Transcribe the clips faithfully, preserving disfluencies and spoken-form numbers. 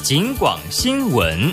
警广新闻。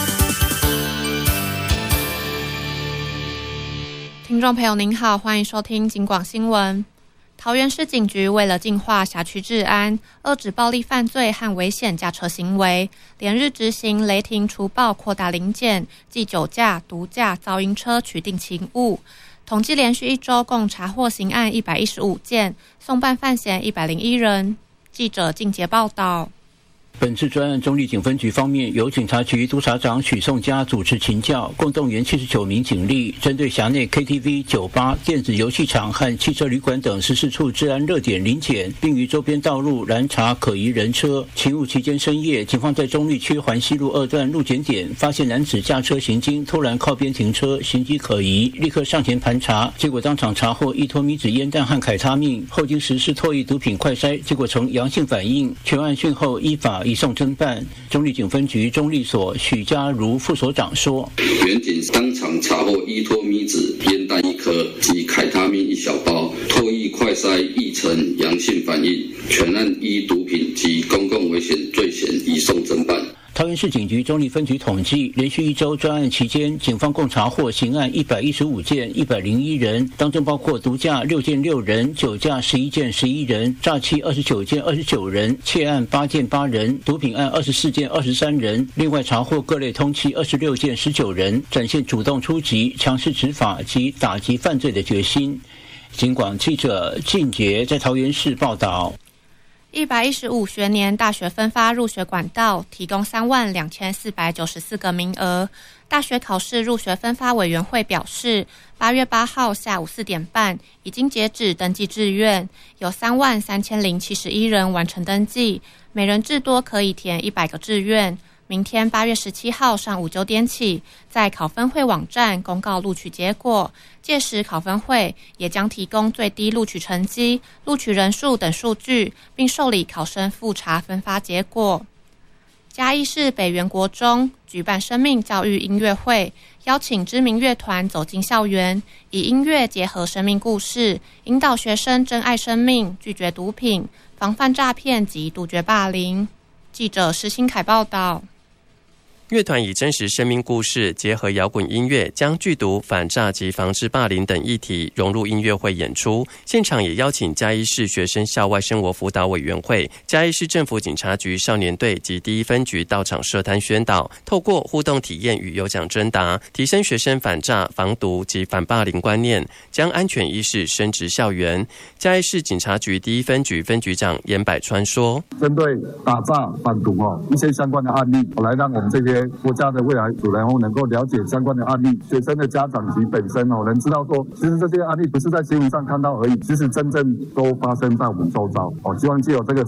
听众朋友您好，欢迎收听警广新闻。桃园市警局为了净化辖区治安，遏止暴力犯罪和危险驾车行为，连日执行雷霆除暴扩大临检，即酒驾、毒驾、噪音车取缔勤务。统计连续一周共查获刑案一百一十五件，送办犯嫌一百零一人。记者靳杰报道。 本次专案中壢警分局方面，由警察局督察长许颂嘉主持勤教，共动员七十九名警力，针对辖内 K T V、酒吧、电子游戏场和汽车旅馆等十四处治安热点临检，并于周边道路拦查可疑人车。勤务期间深夜，警方在中壢区环西路二段路检点发现男子驾车行经，突然靠边停车，行迹可疑，立刻上前盘查，结果当场查获一托米子烟弹和凯他命，后经实施唾液毒品快筛，结果呈阳性反应，全案讯后依法移送侦办。中壢警分局中壢所许家如副所长说， 原警当场查获依托米子烟弹一颗及凯他命一小包，唾液快筛亦呈阳性反应，全案依毒品及公共危险罪嫌移送侦办。 桃园市警局中壢分局统计，连续一周专案期间，警方共查获刑案一百一十五件，一百零一人，当中包括毒驾六件六人，酒驾十一件十一人，诈欺二十九件二十九人，窃案八件八人，毒品案二十四件二十三人。另外查获各类通缉二十六件十九人，展现主动出击、强势执法及打击犯罪的决心。警广记者靳杰在桃园市报道。 一百一十五学年大学分发入学管道提供三万两千四百九十四个名额。大学考试入学分发委员会表示，八月八号下午四点半已经截止登记志愿，有三万三千零七十一人完成登记，每人至多可以填一百个志愿。明天八月十七号上午九点起，在考分会网站公告录取结果，届时考分会也将提供最低录取成绩、录取人数等数据，并受理考生复查分发结果。嘉义市北园国中举办生命教育音乐会，邀请知名乐团走进校园，以音乐结合生命故事，引导学生珍爱生命、拒绝毒品、防范诈骗及杜绝霸凌。记者施新凯报道。 乐团以真实生命故事结合摇滚音乐，将拒毒、反诈及防治霸凌等议题融入音乐会演出。现场也邀请嘉义市学生校外生活辅导委员会、嘉义市政府警察局少年队及第一分局到场设摊宣导，透过互动体验与有奖征答，提升学生反诈、防毒及反霸凌观念，将安全意识升值校园。嘉义市警察局第一分局分局长严百川说：“ 针对打诈、反毒哦一些相关的案例，来让我们这些国家的未来主人能够了解相关的案例，学生的家长及本身哦能知道说，其实这些案例不是在新闻上看到而已，其实真正都发生在我们周遭哦。希望藉由这个